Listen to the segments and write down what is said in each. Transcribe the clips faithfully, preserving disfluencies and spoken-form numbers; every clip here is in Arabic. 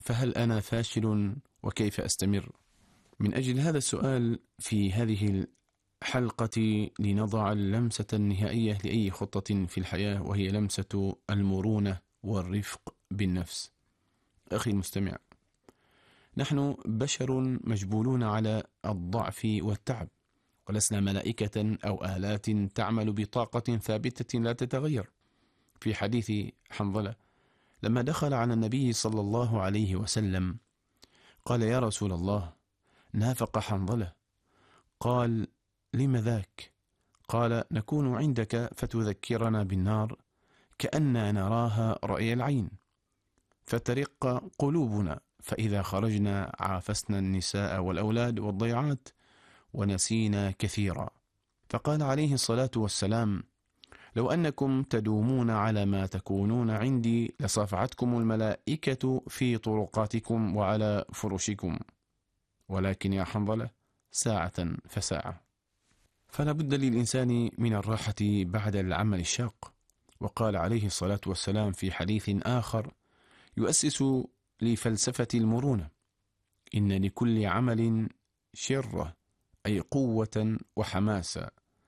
فهل أنا فاشل وكيف أستمر؟ من أجل هذا السؤال في هذه الحلقة لنضع اللمسة النهائية لأي خطة في الحياة، وهي لمسة المرونة والرفق بالنفس. أخي المستمع، نحن بشر مجبولون على الضعف والتعب، ولسنا ملائكة أو آلات تعمل بطاقة ثابتة لا تتغير. في حديث حنظلة لما دخل على النبي صلى الله عليه وسلم قال: يا رسول الله، نافق حنظلة. قال: لم ذاك؟ قال: نكون عندك فتذكرنا بالنار كأننا نراها رأي العين، فترق قلوبنا، فإذا خرجنا عافسنا النساء والأولاد والضيعات ونسينا كثيرا. فقال عليه الصلاة والسلام: لو أنكم تدومون على ما تكونون عندي لصافعتكم الملائكة في طرقاتكم وعلى فرشكم، ولكن يا حنظلة ساعة فساعة. فلا بد للإنسان من الراحة بعد العمل الشاق. وقال عليه الصلاة والسلام في حديث آخر يؤسس لفلسفة المرونة: إن لكل عمل شرة، أي قوة وحماسة،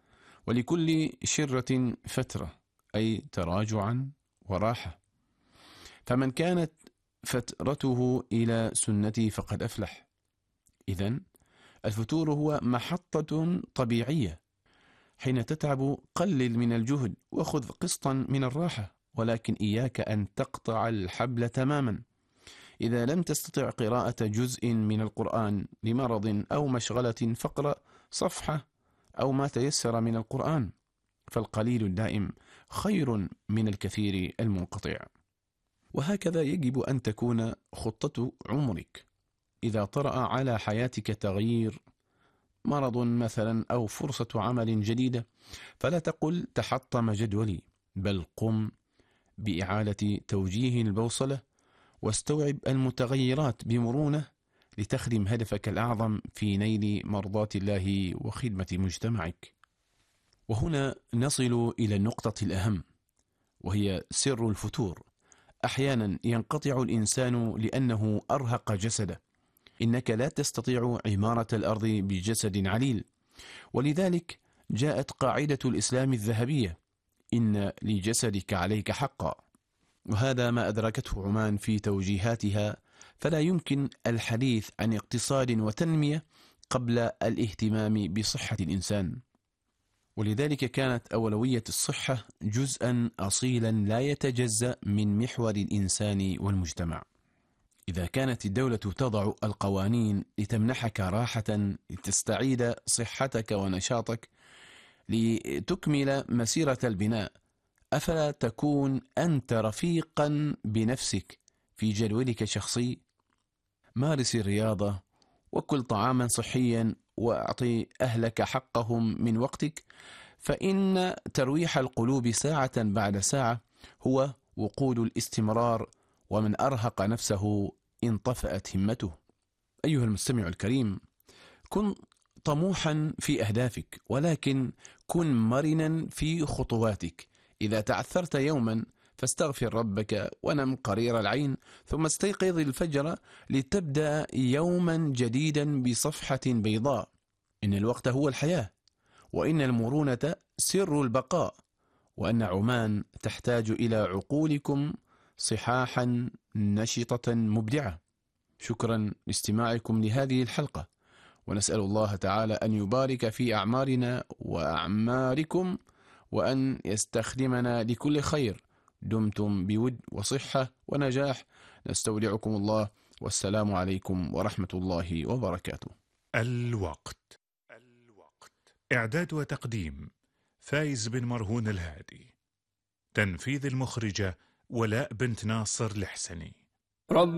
ولكل شرة فترة، أي تراجعا وراحة. فمن كانت فترته إلى سنتي فقد أفلح. إذن الفتور هو محطة طبيعية. حين تتعب قلل من الجهد وخذ قسطا من الراحة، ولكن إياك أن تقطع الحبل تماما. إذا لم تستطع قراءة جزء من القرآن لمرض أو مشغلة فاقرأ صفحة أو ما تيسر من القرآن، فالقليل الدائم خير من الكثير المنقطع. وهكذا يجب أن تكون خطة عمرك. إذا طرأ على حياتك تغيير، مرض مثلا أو فرصة عمل جديدة، فلا تقل تحطم جدولي، بل قم بإعادة توجيه البوصلة واستوعب المتغيرات بمرونة لتخدم هدفك الأعظم في نيل مرضاة الله وخدمة مجتمعك. وهنا نصل إلى النقطة الأهم، وهي سر الفتور. أحيانا ينقطع الإنسان لأنه أرهق جسده. إنك لا تستطيع عمارة الأرض بجسد عليل، ولذلك جاءت قاعدة الإسلام الذهبية: إن لجسدك عليك حقا. وهذا ما أدركته عمان في توجيهاتها، فلا يمكن الحديث عن اقتصاد وتنمية قبل الاهتمام بصحة الإنسان. ولذلك كانت أولوية الصحة جزءا أصيلا لا يتجزأ من محور الإنسان والمجتمع. إذا كانت الدولة تضع القوانين لتمنحك راحة لتستعيد صحتك ونشاطك لتكمل مسيرة البناء، أفلا تكون أنت رفيقا بنفسك في جدولك الشخصي؟ مارس الرياضة وكل طعاما صحيا وأعطي أهلك حقهم من وقتك، فإن ترويح القلوب ساعة بعد ساعة هو وقود الاستمرار، ومن أرهق نفسه انطفأت همته. أيها المستمع الكريم، كن طموحا في أهدافك، ولكن كن مرنا في خطواتك. إذا تعثرت يوما فاستغفر ربك ونم قرير العين، ثم استيقظ الفجر لتبدأ يوما جديدا بصفحة بيضاء. إن الوقت هو الحياة، وإن المرونة سر البقاء، وأن عمان تحتاج إلى عقولكم صحاحا نشطة مبدعة. شكرا لاستماعكم لهذه الحلقة، ونسأل الله تعالى أن يبارك في أعمارنا وأعماركم، وأن يستخدمنا لكل خير. دمتم بود وصحة ونجاح. نستودعكم الله، والسلام عليكم ورحمة الله وبركاته. الوقت الوقت إعداد وتقديم فايز بن مرهون الهادي. تنفيذ المخرجة ولاء بنت ناصر الحسني.